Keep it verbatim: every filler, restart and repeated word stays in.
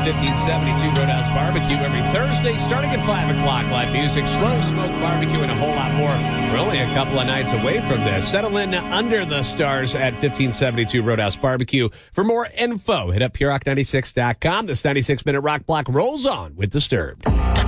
fifteen seventy-two Roadhouse Barbecue every Thursday starting at five o'clock. Live music, slow smoke barbecue, and a whole lot more. We're only a couple of nights away from this. Settle in under the stars at fifteen seventy-two Roadhouse Barbecue. For more info, hit up Pure Rock ninety-six dot com. This ninety-six minute rock block rolls on with Disturbed.